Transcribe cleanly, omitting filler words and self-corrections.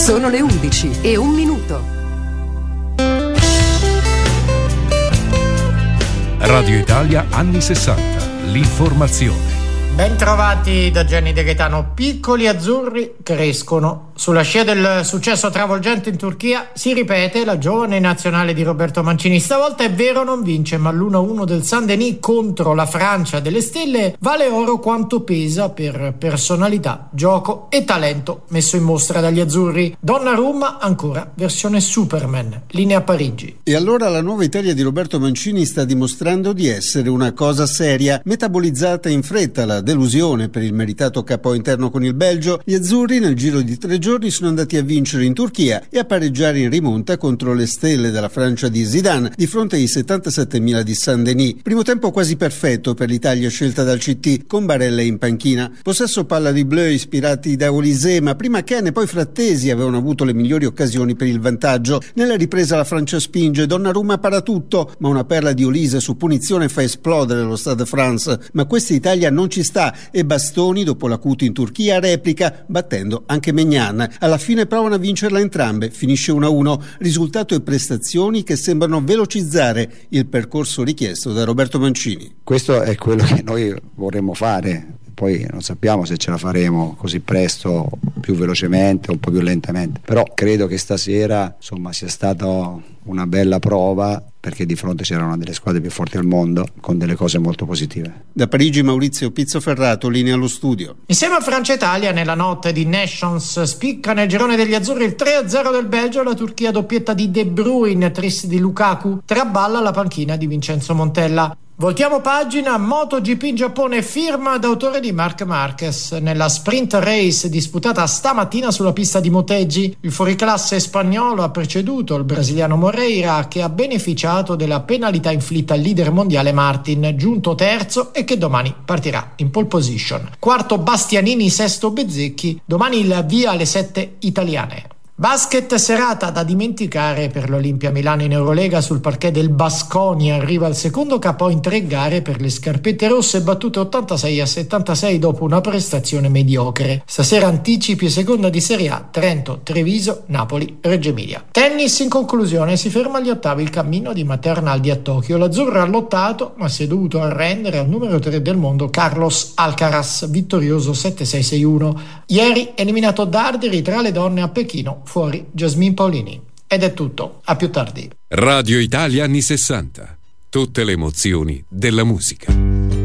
Sono le 11:01. Radio Italia anni 60. L'informazione. Bentrovati da Gianni De Gaetano. Piccoli azzurri crescono. Sulla scia del successo travolgente in Turchia si ripete la giovane nazionale di Roberto Mancini. Stavolta è vero non vince, ma l'1-1 del Saint-Denis contro la Francia delle stelle vale oro quanto pesa per personalità, gioco e talento messo in mostra dagli azzurri. Donnarumma ancora versione Superman. Linea Parigi. E allora la nuova Italia di Roberto Mancini sta dimostrando di essere una cosa seria. Metabolizzata in fretta la delusione per il meritato capo interno con il Belgio, gli azzurri nel giro di 3 giorni sono andati a vincere in Turchia e a pareggiare in rimonta contro le stelle della Francia di Zidane di fronte ai 77.000 di Saint-Denis. Primo tempo quasi perfetto per l'Italia scelta dal CT, con Barella in panchina. Possesso palla di Bleu ispirati da Olise, ma prima Ken e poi Frattesi avevano avuto le migliori occasioni per il vantaggio. Nella ripresa la Francia spinge, Donnarumma para tutto, ma una perla di Olise su punizione fa esplodere lo Stade de France. Ma questa Italia non ci sta e Bastoni, dopo l'acuto in Turchia, replica battendo anche Maignan. Alla fine provano a vincerla entrambe, finisce 1-1, risultato e prestazioni che sembrano velocizzare il percorso richiesto da Roberto Mancini. Questo è quello che noi vorremmo fare, poi non sappiamo se ce la faremo così presto, più velocemente o un po' più lentamente, però credo che stasera sia stata una bella prova, perché di fronte c'era una delle squadre più forti al mondo con delle cose molto positive. Da Parigi Maurizio Pizzoferrato, linea allo studio. Insieme a Francia e Italia nella notte di Nations spicca nel girone degli azzurri il 3-0 del Belgio, la Turchia doppietta di De Bruyne, tris di Lukaku, traballa la panchina di Vincenzo Montella. Voltiamo pagina, MotoGP in Giappone, firma d'autore di Marc Marquez. Nella sprint race disputata stamattina sulla pista di Motegi, il fuoriclasse spagnolo ha preceduto il brasiliano Moreira, che ha beneficiato della penalità inflitta al leader mondiale Martin, giunto terzo e che domani partirà in pole position. Quarto Bastianini, sesto Bezzecchi, domani il via alle 7 italiane. Basket, serata da dimenticare per l'Olimpia Milano in Eurolega sul parquet del Baskonia. Arriva al secondo KO in 3 gare per le scarpette rosse, battute 86-76 dopo una prestazione mediocre. Stasera anticipi e seconda di Serie A, Trento, Treviso, Napoli, Reggio Emilia. Tennis, in conclusione, si ferma agli ottavi il cammino di Maternaldi a Tokyo. L'azzurro ha lottato ma si è dovuto arrendere al numero 3 del mondo Carlos Alcaraz, vittorioso 7-6-6-1. Ieri eliminato Darderi tra le donne a Pechino, fuori Jasmine Paolini. Ed è tutto, a più tardi. Radio Italia anni 60. Tutte le emozioni della musica.